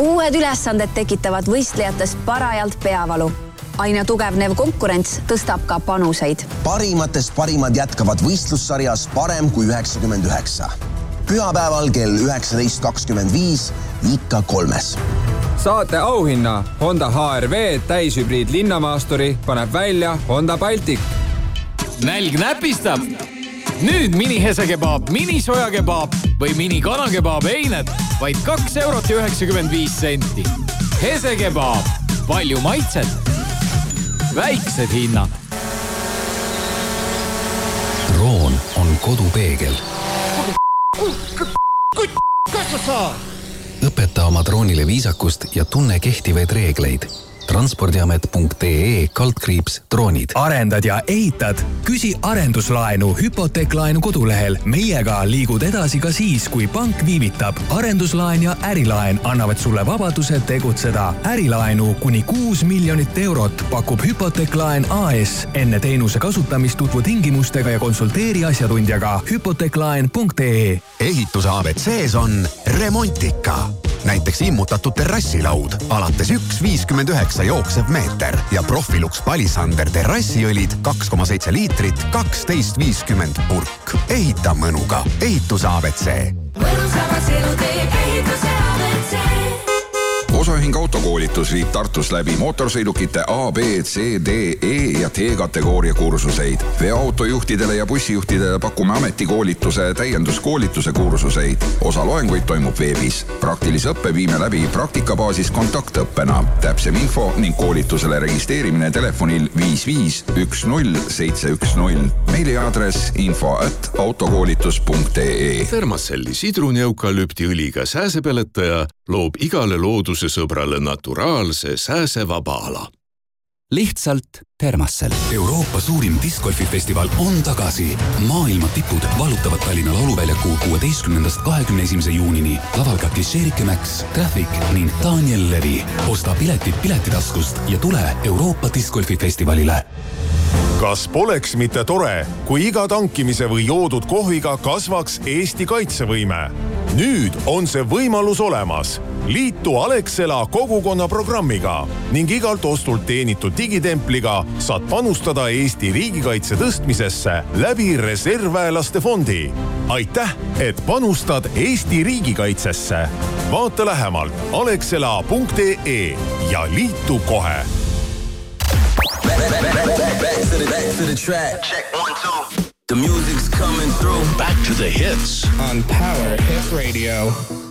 Uued ülesanded tekitavad võistlejates parajalt peavalu. Aina tugevnev konkurents tõstab ka panuseid. Parimatest parimad jätkavad võistlussarjas parem kui 99. Pühapäeval kell 19.25 ikka 3. Saate auhinna Honda HR-V täishübriid linnamaasturi paneb välja Honda Baltic. Nälg näpistab. Nüüd mini-hesekebaab, mini-sojakebaab või mini-kanakebaab eined vaid 2,95 €. Hesekebaab. Palju maitset. Väiksed hinnad. Roon on kodupeegel. Õpeta oma droonile viisakust ja tunne kehtivaid reegleid. Transpordiamet.ee/droonid. Arendad ja ehitad? Küsi arenduslaenu hüpoteeklaenu kodulehel. Meiega liigud edasi ka siis, kui pank viivitab. Arenduslaen ja ärilaen annavad sulle vabaduse tegutseda. Ärilaenu kuni 6 miljonit eurot pakub hüpoteeklaen AS. Enne teenuse kasutamist tutvu tingimustega ja konsulteeri asjatundjaga. hüpoteeklaen.ee. Ehituse ABCs on remontika. Näiteks immutatud terrassilaud, alates 1,59 jooksev meeter ja Profilux Palisander terrassiõlid 2,7 liitrit, 12,50 purk. Ehita mõnuga. Ehituse ABC. Mõnusavas elu teeb ehituse ABC. Osaühing autokoolitus viib Tartus läbi mootorsõidukite A, B, C, D, E ja T-kategooria kursuseid. Veoautojuhtidele ja bussijuhtidele pakume ametikoolituse täienduskoolituse kursuseid. Osa loenguid toimub veebis. Praktilise õppe viime läbi praktikabaasis kontaktõppena. Täpsem info ning koolitusele registreerimine telefonil 5510 Meili aadress info@autokoolitus.ee. Thermacelli sidruneukalüptiõliga sääsepeletaja loob igale looduse sõbrale naturaalse sääsevaba ala. Lihtsalt Thermacell. Euroopa suurim discgolfifestival on tagasi. Maailma tipud valutavad Tallinna lauluväljaku 16.–21. juunini. Laval ka Klišeerike Max, Traffic ning Daniel Levi. Osta piletid piletitaskust ja tule Euroopa discgolfifestivalile. Kas poleks mitte tore, kui iga tankimise või joodud kohviga kasvaks Eesti kaitsevõime? Nüüd on see võimalus olemas. Liitu Alexela kogukonna programmiga ning igalt ostult teenitud digitempliga saad panustada Eesti riigikaitse tõstmisesse läbi reservväelaste fondi. Aitäh, et panustad Eesti riigikaitsesse. Vaata lähemalt alexela.ee ja liitu kohe. Back to the track. Check 1, 2. The music's coming through. Back to the hits on Power Hit Radio.